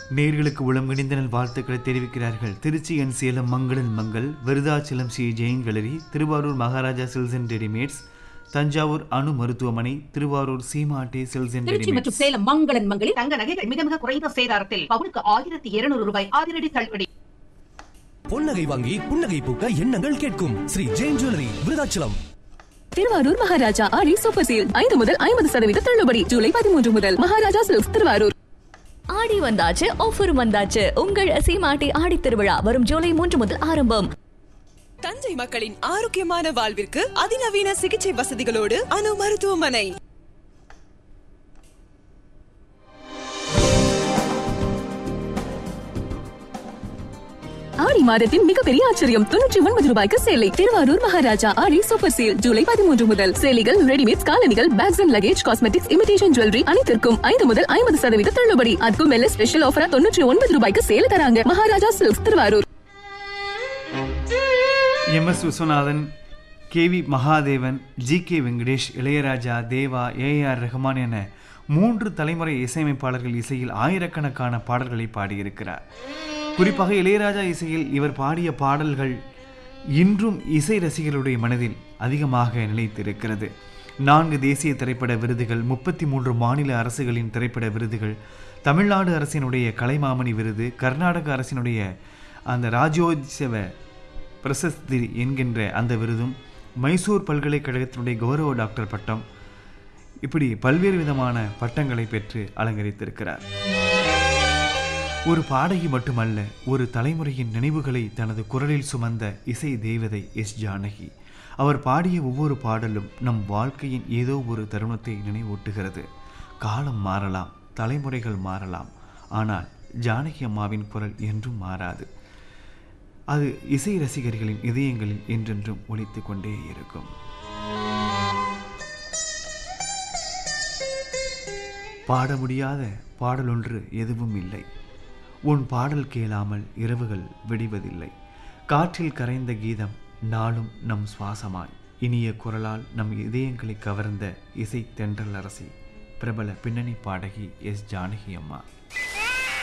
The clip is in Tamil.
நேர்களுக்கு உளம்கிணிந்த நல் வாழ்த்துக்களை தெரிவிக்கிறார்கள் திருச்சி என் சேலம் மங்களன் Mangal, Virudhachalam Sri Jain gallery, Thiruvarur Maharaja silks and readymades, Thanjavur அணு மருத்துவமனை, திருவாரூர் சீமாட்டி சில்ஸ் அண்ட் திருச்சி மற்றும் சேலம் மங்களன் மங்களில் தங்க நகைகள் மிக மிக குறைந்த சேதாரத்தில் பவுனுக்கு 1200 ரூபாய் அதிரடி தள்ளுபடி. பொன்னகை வாங்கி புன்னகை பூக்க எண்ணங்கள் கேட்கும் ஸ்ரீ ஜெயின் ஜுவல்லரி, விருதாச்சலம். திருவாரூர் மகாராஜா ஆடி சூப்பர் சேல் 5 முதல் 50% தள்ளுபடி. ஜூலை 13 முதல் மகாராஜா சில்க்ஸ், திருவாரூர். ஆடி வந்தாச்சு, ஆஃபர் வந்தாச்சு. உங்கள் சீமாட்டி ஆடி திருவிழா வரும் ஜூலை 3 முதல் ஆரம்பம். தஞ்சை மக்களின் ஆரோக்கியமான வாழ்விற்கு அதிநவீன சிகிச்சை வசதிகளோடு அணு மருத்துவமனை. ஆடி மாதத்தின் மிகப்பெரிய ஆச்சரியம் 99 ரூபாய்க்கு சேலை. திருவாரூர் மகாராஜா ஆடி சூப்பர் சேல் ஜூலை 13 முதல். சேலைகள், ரெடிமேட்ஸ், காலணிகள், packs and luggage, cosmetics, imitation jewellery அனைத்திற்கும் 5 முதல் 50% தள்ளுபடி. அதுக்கும் மேல ஸ்பெஷல் ஆஃபரா 99 ரூபாய்க்கு சேலை தராங்க. Maharaja silks, Thiruvarur. MS Viswanathan, KV Mahadevan, GK Venkatesh, Ilaiyaraaja, தேவா, AR ரஹ்மான் என 3 தலைமுறை இசையமைப்பாளர்கள் இசையில் ஆயிரக்கணக்கான பாடல்களை பாடியிருக்கிறார். குறிப்பாக இளையராஜா இசையில் இவர் பாடிய பாடல்கள் இன்றும் இசை ரசிகர்களுடைய மனதில் அதிகமாக நிலைத்திருக்கிறது. 4 தேசிய திரைப்பட விருதுகள், 33 மாநில அரசுகளின் திரைப்பட விருதுகள், தமிழ்நாடு அரசினுடைய கலைமாமணி விருது, கர்நாடக அரசினுடைய அந்த ராஜ்யோத்சவ பிரசஸ்தி என்கின்ற அந்த விருதும், மைசூர் பல்கலைக்கழகத்தினுடைய கௌரவ டாக்டர் பட்டம், இப்படி பல்வேறு விதமான பட்டங்களை பெற்று அலங்கரித்திருக்கிறார். ஒரு பாடகி மட்டுமல்ல, ஒரு தலைமுறையின் நினைவுகளை தனது குரலில் சுமந்த இசை தேவதை எஸ் ஜானகி. அவர் பாடிய ஒவ்வொரு பாடலும் நம் வாழ்க்கையின் ஏதோ ஒரு தருணத்தை நினைவூட்டுகிறது. காலம் மாறலாம், தலைமுறைகள் மாறலாம், ஆனால் ஜானகி அம்மாவின் குரல் என்றும் மாறாது. அது இசை ரசிகர்களின் இதயங்களில் என்றென்றும் ஒலித்து கொண்டே இருக்கும். பாட முடியாத பாடலொன்று எதுவும் இல்லை. உன் பாடல் கேளாமல் இரவுகள் விடிவதில்லை. காற்றில் கரைந்த கீதம் நாளும் நம் சுவாசமாய், இனிய குரலால் நம் இதயங்களை கவர்ந்த இசை தென்றல் அரசி, பிரபல பின்னணி பாடகி எஸ் ஜானகி அம்மா.